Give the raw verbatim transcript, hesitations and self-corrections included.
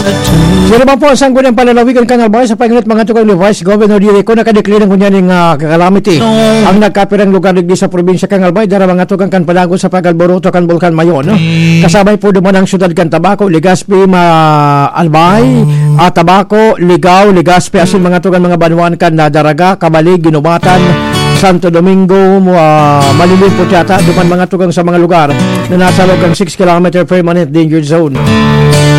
Sino ba po ang sanggo ng palalawigan kang albay sa panginit mga tukang ni Vice Governor Diri ko nakadekline ng kunyaning uh, calamity. Ang nagkapirang lugar digdi sa probinsya kang albay dara mga tukang kan palago sa pagalboroto kan Bulkan Mayon. No? Kasabay po duman ang syudad kan Tabaco, Legazpi, ma Albay, uh, Tabaco, Ligaw, Legazpi asin mga tukang mga banwan kan na Daraga, Kabalig, Ginubatan, Santo Domingo, uh, Malilim po tiyata duman mga tukang sa mga lugar na nasa loob ng six kilometer permanent danger zone.